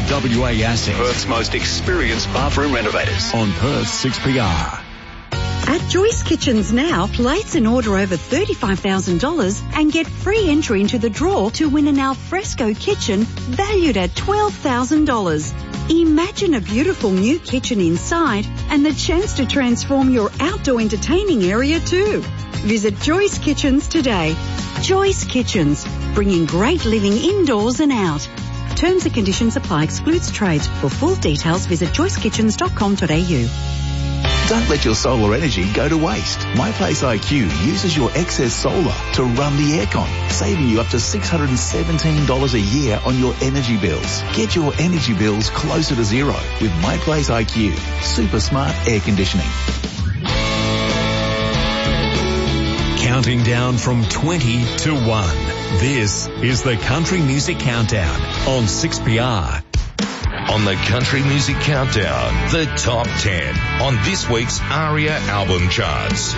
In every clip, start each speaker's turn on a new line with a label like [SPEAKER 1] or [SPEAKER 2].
[SPEAKER 1] WA Assets.
[SPEAKER 2] Perth's most experienced bathroom renovators.
[SPEAKER 1] On Perth 6PR.
[SPEAKER 3] At Joyce Kitchens now, place an order over $35,000 and get free entry into the draw to win an alfresco kitchen valued at $12,000. Imagine a beautiful new kitchen inside and the chance to transform your outdoor entertaining area too. Visit Joyce Kitchens today. Joyce Kitchens, bringing great living indoors and out. Terms and conditions apply. Excludes trades. For full details, visit joycekitchens.com.au.
[SPEAKER 4] Don't let your solar energy go to waste. MyPlace IQ uses your excess solar to run the aircon, saving you up to $617 a year on your energy bills. Get your energy bills closer to zero with MyPlace IQ. Super smart air conditioning.
[SPEAKER 1] Counting down from 20 to 1. This is the Country Music Countdown on 6PR.
[SPEAKER 5] On the Country Music Countdown, the top 10 on this week's ARIA album charts.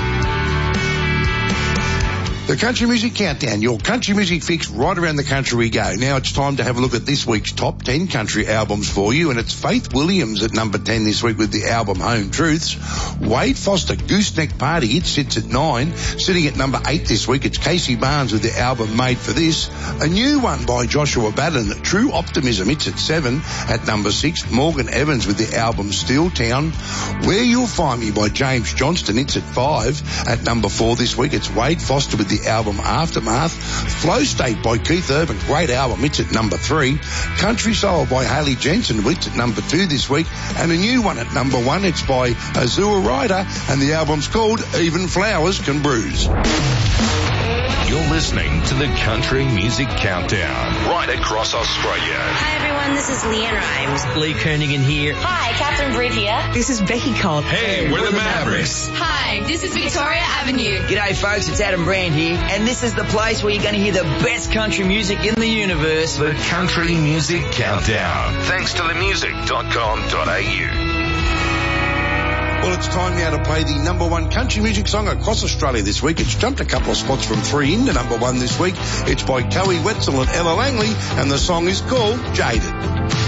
[SPEAKER 6] The Country Music Countdown, your country music fix right around the country we go. Now it's time to have a look at this week's top 10 country albums for you, and it's Faith Williams at number 10 this week with the album Home Truths. Wade Foster, Gooseneck Party, it sits at 9. Sitting at number 8 this week, it's Casey Barnes with the album Made for This. A new one by Joshua Baden, True Optimism, it's at 7. At number 6, Morgan Evans with the album Steel Town. Where You'll Find Me by James Johnston, it's at 5. At number 4 this week, it's Wade Foster with the album Aftermath. Flow State by Keith Urban, great album, it's at number 3. Country Soul by Hayley Jensen, it's at number 2 this week. And a new one at number 1, it's by Azua Ryder, and the album's called Even Flowers Can Bruise.
[SPEAKER 5] You're listening to the Country Music Countdown, right across Australia.
[SPEAKER 7] Hi everyone, this is Leanne Rimes.
[SPEAKER 8] Lee Kernaghan here.
[SPEAKER 7] Hi, Catherine Britt here.
[SPEAKER 9] This is Becky Cole.
[SPEAKER 5] Hey, we're the Mavericks.
[SPEAKER 10] Hi, this is Victoria Avenue.
[SPEAKER 8] G'day folks, it's Adam Brand here, and this is the place where you're going to hear the best country music in the universe.
[SPEAKER 5] The Country Music Countdown, thanks to themusic.com.au.
[SPEAKER 6] Well, it's time now to play the number 1 country music song across Australia this week. It's jumped a couple of spots from 3 into number 1 this week. It's by Coey Wetzel and Ella Langley, and the song is called Jaded.